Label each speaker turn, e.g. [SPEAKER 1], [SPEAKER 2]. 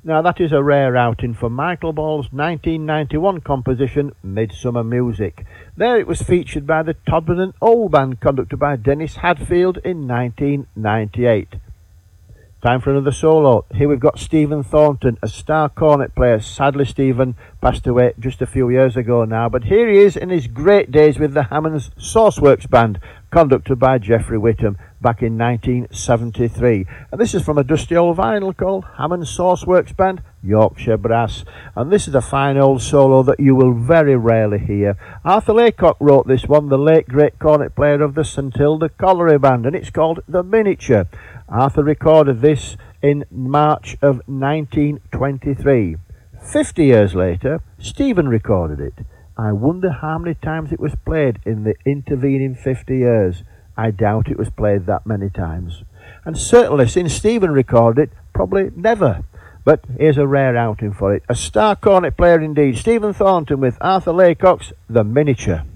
[SPEAKER 1] Now that is a rare outing for Michael Ball's 1991 composition Midsummer Music. There it was featured by the Todman and Old Band, conducted by Dennis Hadfield in 1998. Time for another solo. Here we've got Stephen Thornton, a star cornet player. Sadly, Stephen passed away just a few years ago now, but here he is in his great days with the Hammond's Sourceworks Band, conducted by Geoffrey Whittam, back in 1973. And this is from a dusty old vinyl called Hammond Sourceworks Band, Yorkshire Brass. And this is a fine old solo that you will very rarely hear. Arthur Laycock wrote this one, the late great cornet player of the St Hilda Colliery Band, and it's called The Miniature. Arthur recorded this in March of 1923. 50 years later, Stephen recorded it. I wonder how many times it was played in the intervening 50 years. I doubt it was played that many times. And certainly since Stephen recorded it, probably never. But here's a rare outing for it. A star cornet player indeed, Stephen Thornton with Arthur Laycock's The Miniature.